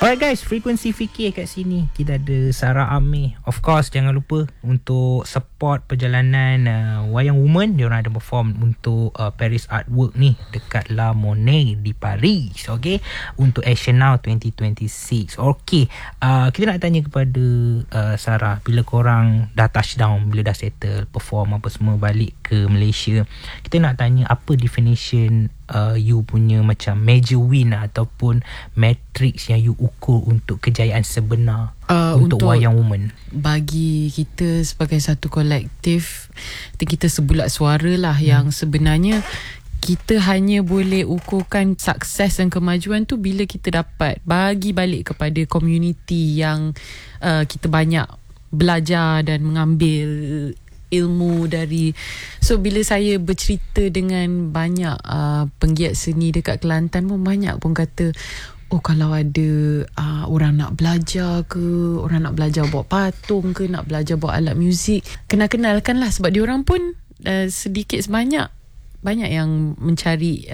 Alright guys, Frekuensi Fikir kat sini. Kita ada Sarah Amir. Of course, jangan lupa untuk support perjalanan Wayang Woman. Diorang ada perform untuk Paris Artwork ni dekat La Monnaie di Paris. Okay, untuk Action Now 2026. Okay, kita nak tanya kepada Sarah, bila korang dah touchdown, bila dah settle, perform apa semua, balik ke Malaysia, kita nak tanya apa definition you punya macam major win ataupun matrix yang you ukur untuk kejayaan sebenar untuk Wayang Woman. Bagi kita sebagai satu kolektif, kita sebulat suara lah yang sebenarnya kita hanya boleh ukurkan sukses dan kemajuan tu bila kita dapat bagi balik kepada komuniti yang kita banyak belajar dan mengambil ilmu dari. So bila saya bercerita dengan banyak penggiat seni dekat Kelantan pun, banyak pun kata, oh kalau ada orang nak belajar ke, orang nak belajar buat patung ke, nak belajar buat alat muzik, kenalkan lah, sebab diorang pun sedikit sebanyak banyak yang mencari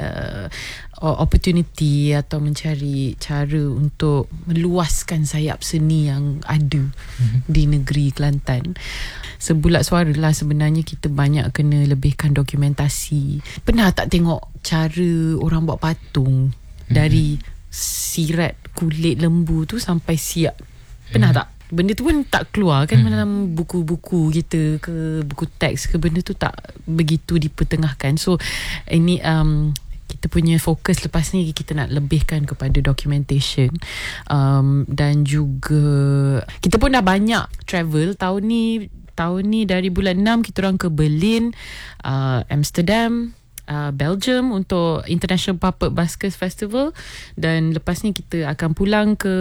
opportunity atau mencari cara untuk meluaskan sayap seni yang ada di negeri Kelantan. Sebulat suara lah, sebenarnya kita banyak kena lebihkan dokumentasi. Pernah tak tengok cara orang buat patung dari sirat kulit lembu tu sampai siap? Pernah tak? Benda tu pun tak keluar kan dalam buku-buku kita ke, buku teks ke, benda tu tak begitu dipertengahkan. So ini kita punya fokus lepas ni, kita nak lebihkan kepada documentation, dan juga kita pun dah banyak travel tahun ni dari bulan 6 kita orang ke Berlin, Amsterdam, Belgium untuk International Puppet Buskers Festival, dan lepas ni kita akan pulang ke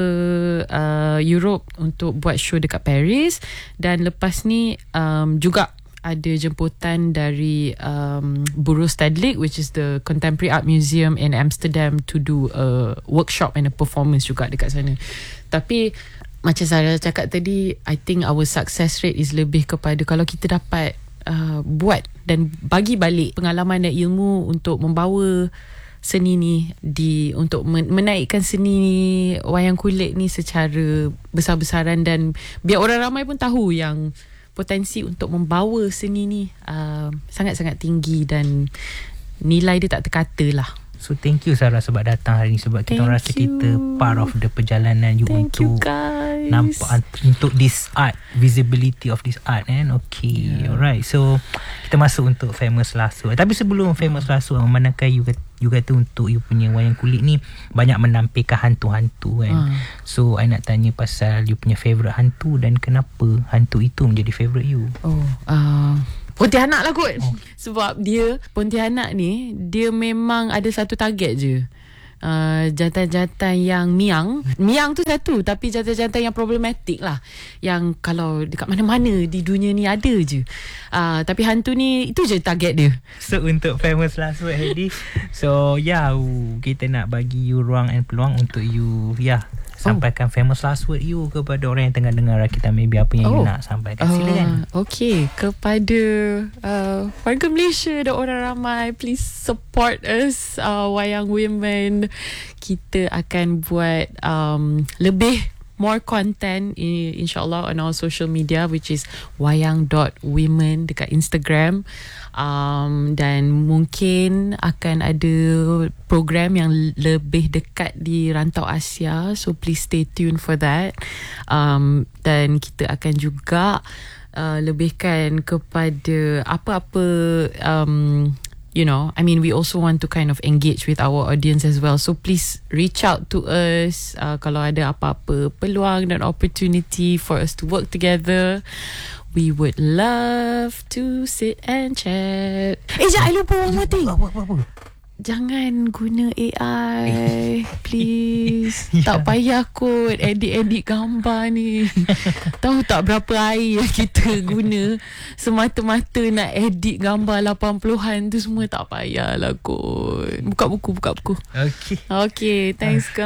Europe untuk buat show dekat Paris, dan lepas ni juga ada jemputan dari Bureau Stedelijk, which is the Contemporary Art Museum in Amsterdam, to do a workshop and a performance juga dekat sana. Tapi macam Sarah cakap tadi, I think our success rate is lebih kepada kalau kita dapat buat dan bagi balik pengalaman dan ilmu untuk membawa seni ni untuk menaikkan seni wayang kulit ni secara besar-besaran, dan biar orang ramai pun tahu yang potensi untuk membawa seni ni sangat-sangat tinggi dan nilai dia tak terkata lah. So thank you Sarah sebab datang hari ni, sebab kita rasa kita part of the perjalanan you untuk nampak untuk this art, visibility of this art kan. Okay, alright. So kita masuk untuk Famous Last Word. Tapi sebelum Famous Last Word, memandangkan you kata untuk you punya wayang kulit ni banyak menampilkan hantu-hantu kan. So I nak tanya pasal you punya favourite hantu dan kenapa hantu itu menjadi favourite you. Pontianak lah kot. Sebab Pontianak ni, dia memang ada satu target je. Jantan-jantan yang miang tu satu, tapi jantan-jantan yang problematik lah, yang kalau dekat mana-mana di dunia ni ada je. Tapi hantu ni, itu je target dia. So untuk Famous Last Word Heidi, so kita nak bagi you ruang and peluang untuk you sampaikan famous last word you kepada orang yang tengah dengar kita. Maybe apa yang you nak sampaikan, silakan. Okay, kepada warga Malaysia dan orang ramai, please support us, Wayang Women. Kita akan buat lebih more content insyaAllah on our social media, which is wayang.women dekat Instagram, dan mungkin akan ada program yang lebih dekat di rantau Asia, so please stay tuned for that. Dan kita akan juga lebihkan kepada apa-apa we also want to kind of engage with our audience as well. So please reach out to us kalau ada apa-apa peluang dan opportunity for us to work together. We would love to sit and chat. I lupa one more thing. Apa? Jangan guna AI, please. Tak payah kot edit gambar ni. Tahu tak berapa air yang kita guna semata-mata nak edit gambar 80-an tu semua? Tak payahlah kot. Buka buku. Okay, thanks guys.